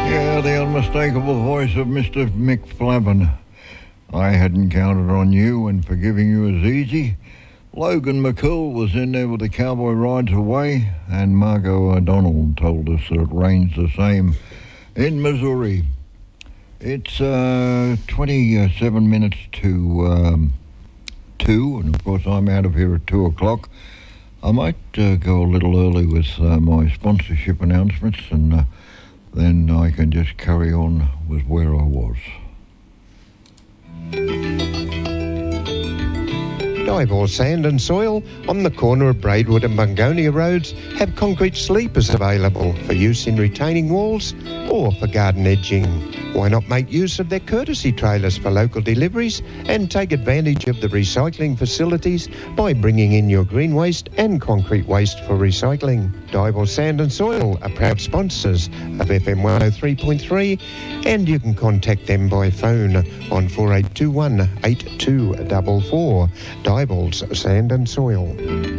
Yeah, the unmistakable voice of Mr. Mick Flavin. I hadn't counted on you, and forgiving you is easy. Logan McCool was in there with the Cowboy Rides Away, and Margot O'Donnell told us that it rains the same in Missouri. It's 27 minutes to 2, and of course I'm out of here at 2 o'clock. I might go a little early with my sponsorship announcements, and then I can just carry on with where I was. Diboll Sand and Soil on the corner of Braidwood and Bungonia Roads have concrete sleepers available for use in retaining walls or for garden edging. Why not make use of their courtesy trailers for local deliveries and take advantage of the recycling facilities by bringing in your green waste and concrete waste for recycling? Diboll Sand and Soil are proud sponsors of FM 103.3, and you can contact them by phone on 4821 8244. Diboll's Sand and Soil.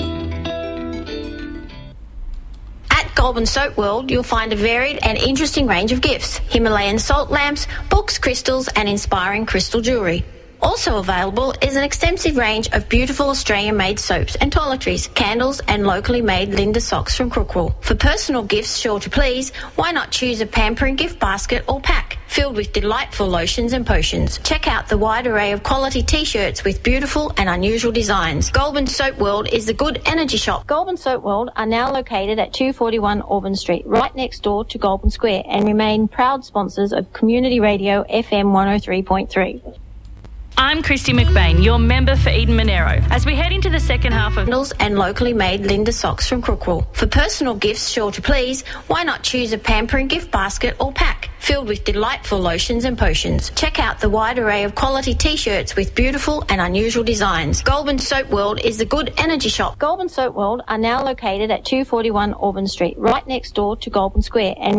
Goulburn Soap World, you'll find a varied and interesting range of gifts: Himalayan salt lamps, books, crystals and inspiring crystal jewellery. Also available is an extensive range of beautiful Australian-made soaps and toiletries, candles and locally made Linda socks from Crookwell. For personal gifts sure to please, why not choose a pampering gift basket or pack filled with delightful lotions and potions. Check out the wide array of quality T-shirts with beautiful and unusual designs. Goulburn Soap World is the good energy shop. Goulburn Soap World are now located at 241 Auburn Street, right next door to Goulburn Square, and remain proud sponsors of Community Radio FM 103.3. I'm Christy McBain, your member for Eden Monero. As we head into the second half of candles and locally made Linda socks from Crookwell. For personal gifts sure to please, why not choose a pampering gift basket or pack filled with delightful lotions and potions. Check out the wide array of quality T-shirts with beautiful and unusual designs. Goulburn Soap World is the good energy shop. Goulburn Soap World are now located at 241 Auburn Street, right next door to Goulburn Square, and